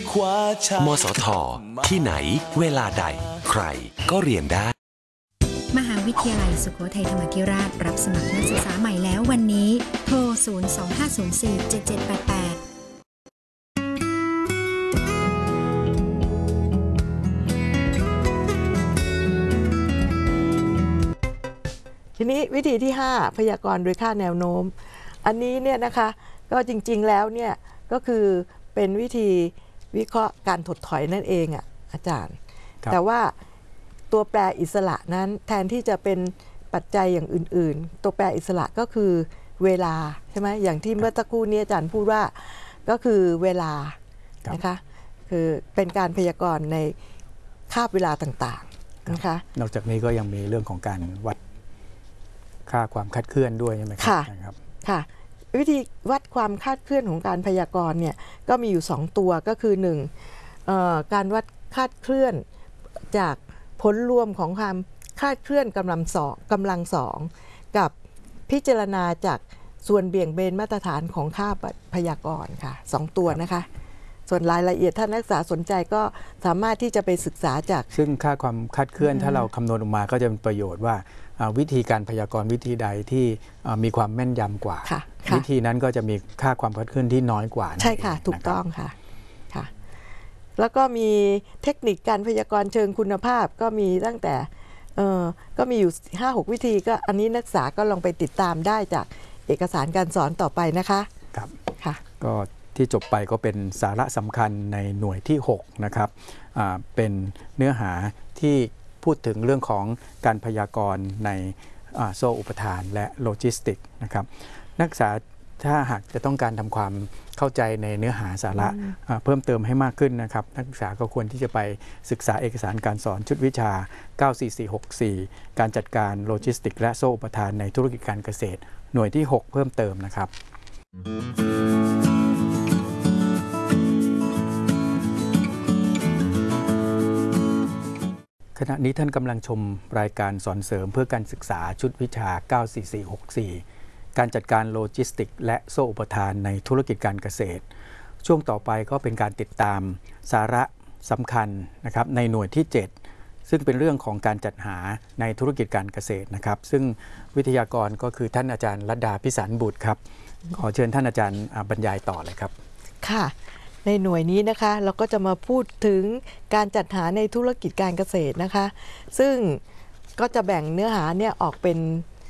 คว้าชัยมสท.ที่ไหนเวลาใดใครก็เรียนได้มหาวิทยาลัยสุโขทัยธรรมาธิราชรับสมัครนักศึกษาใหม่แล้ววันนี้โทร 025047788 ทีนี้วิธีที่5พยากรณ์โดยค่าแนวโน้มอันนี้เนี่ยนะคะก็จริงๆแล้วเนี่ยก็คือเป็นวิธีวิเคราะห์การถดถอยนั่นเองอ่ะอาจารย์แต่ว่าตัวแปรอิสระนั้นแทนที่จะเป็นปัจจัยอย่างอื่นๆตัวแปรอิสระก็คือเวลาใช่ไหมอย่างที่เมื่อสักครู่นี้อาจารย์พูดว่าก็คือเวลานะคะคือเป็นการพยากรณ์ในคาบเวลาต่างๆนะคะนอกจากนี้ก็ยังมีเรื่องของการวัดค่าความคาดเคลื่อนด้วยใช่ไหมครับค่ะวิธีวัดความคาดเคลื่อนของการพยากรณ์เนี่ยก็มีอยู่2ตัวก็คือ1การวัดคาดเคลื่อนจากผลรวมของความคาดเคลื่อนกำลังสองกับพิจารณาจากส่วนเบี่ยงเบนมาตรฐานของค่าพยากรณ์ค่ะ2ตัวนะคะส่วนรายละเอียดท่านนักศึกษาสนใจก็สามารถที่จะไปศึกษาจากซึ่งค่าความคาดเคลื่อนถ้าเราคำนวณออกมาก็จะเป็นประโยชน์ว่าวิธีการพยากรณ์วิธีใดที่มีความแม่นยำกว่าวิธีนั้นก็จะมีค่าความคาดเคลื่อนที่น้อยกว่าใช่ค่ะถูกต้องค่ะแล้วก็มีเทคนิคการพยากรณ์เชิงคุณภาพก็มีตั้งแต่ก็มีอยู่ 5-6 วิธีก็อันนี้นักศึกษาก็ลองไปติดตามได้จากเอกสารการสอนต่อไปนะคะครับค่ะก็ที่จบไปก็เป็นสาระสำคัญในหน่วยที่6นะครับเป็นเนื้อหาที่พูดถึงเรื่องของการพยากรณ์ในโซ่อุปทานและโลจิสติกนะครับนักศึกษาถ้าหากจะต้องการทำความเข้าใจในเนื้อหาสาระเพิ่มเติมให้มากขึ้นนะครับนักศึกษาก็ควรที่จะไปศึกษาเอกสารการสอนชุดวิชา 94464 การจัดการโลจิสติกและโซ่อุปทานในธุรกิจการเกษตรหน่วยที่6เพิ่มเติมนะครับขณะนี้ท่านกำลังชมรายการสอนเสริมเพื่อการศึกษาชุดวิชา 94464 การจัดการโลจิสติกและโซ่อุปทานในธุรกิจการเกษตรช่วงต่อไปก็เป็นการติดตามสาระสำคัญนะครับในหน่วยที่7ซึ่งเป็นเรื่องของการจัดหาในธุรกิจการเกษตรนะครับซึ่งวิทยากรก็คือท่านอาจารย์รัตดาพิสารบุตรครับขอเชิญท่านอาจารย์บรรยายต่อเลยครับค่ะในหน่วยนี้นะคะเราก็จะมาพูดถึงการจัดหาในธุรกิจการเกษตรนะคะซึ่งก็จะแบ่งเนื้อหาเนี่ยออกเป็น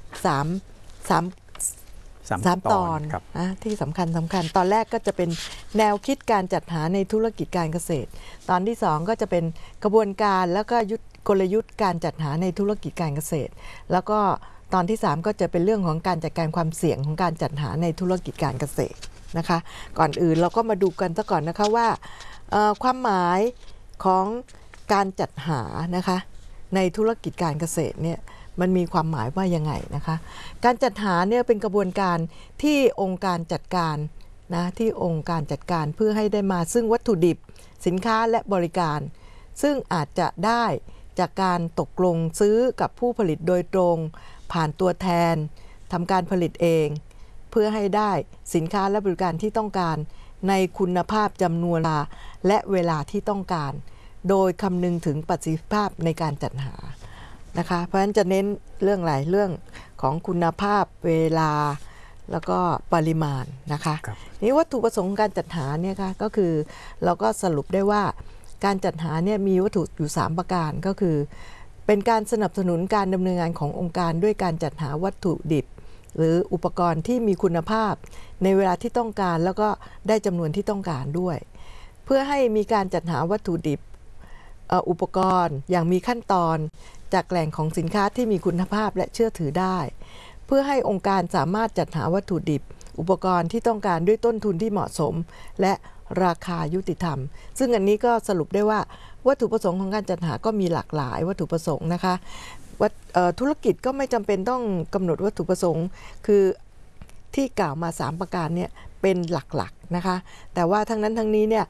3ตอนที่สำคัญตอนแรกก็จะเป็นแนวคิดการจัดหาในธุรกิจการเกษตรตอนที่2ก็จะเป็นกระบวนการแล้วก็กลยุทธ์การจัดหาในธุรกิจการเกษตรแล้วก็ตอนที่3ก็จะเป็นเรื่องของการจัดการความเสี่ยงของการจัดหาในธุรกิจการเกษตรนะคะก่อนอื่นเราก็มาดูกันซะก่อนนะคะว่าความหมายของการจัดหานะคะในธุรกิจการเกษตรเนี่ยมันมีความหมายว่ายังไงนะคะการจัดหาเนี่ยเป็นกระบวนการที่องค์การจัดการนะที่องค์การจัดการเพื่อให้ได้มาซึ่งวัตถุดิบสินค้าและบริการซึ่งอาจจะได้จากการตกลงซื้อกับผู้ผลิตโดยตรงผ่านตัวแทนทำการผลิตเองเพื่อให้ได้สินค้าและบริการที่ต้องการในคุณภาพจำนวนและเวลาที่ต้องการโดยคำนึงถึงประสิทธิภาพในการจัดหานะคะเพราะฉะนั้นจะเน้นเรื่องหลายเรื่องของคุณภาพเวลาแล้วก็ปริมาณนะคะนี่วัตถุประสงค์การจัดหาเนี่ยค่ะก็คือเราก็สรุปได้ว่าการจัดหาเนี่ยมีวัตถุอยู่3ประการก็คือเป็นการสนับสนุนการดำเนินงานขององค์การด้วยการจัดหาวัตถุดิบหรืออุปกรณ์ที่มีคุณภาพในเวลาที่ต้องการแล้วก็ได้จำนวนที่ต้องการด้วยเพื่อให้มีการจัดหาวัตถุดิบอุปกรณ์อย่างมีขั้นตอนจากแหล่งของสินค้าที่มีคุณภาพและเชื่อถือได้เพื่อให้องค์การสามารถจัดหาวัตถุดิบอุปกรณ์ที่ต้องการด้วยต้นทุนที่เหมาะสมและราคายุติธรรมซึ่งอันนี้ก็สรุปได้ว่าวัตถุประสงค์ของการจัดหาก็มีหลากหลายวัตถุประสงค์นะคะธุรกิจก็ไม่จำเป็นต้องกำหนดวัตถุประสงค์คือที่กล่าวมา3ประการเนี่ยเป็นหลักๆนะคะแต่ว่าทั้งนั้นทั้งนี้เนี่ย